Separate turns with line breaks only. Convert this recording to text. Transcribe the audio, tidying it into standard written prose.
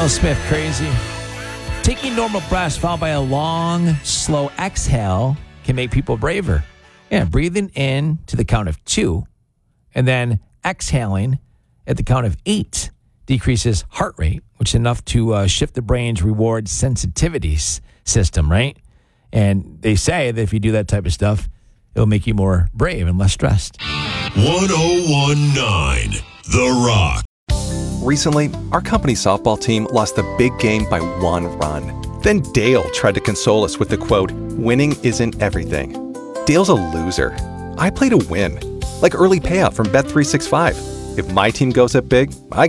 Smith, Crazy. Taking normal breaths followed by a long, slow exhale can make people braver. Yeah, breathing in to the count of 2 and then exhaling at the count of 8 decreases heart rate, which is enough to shift the brain's reward sensitivities system, right? And they say that if you do that type of stuff, it'll make you more brave and less stressed.
1019 The Rock.
Recently, our company softball team lost the big game by 1 run. Then Dale tried to console us with the quote, "Winning isn't everything." Dale's a loser. I play to win, like early payout from Bet365. If my team goes up big, I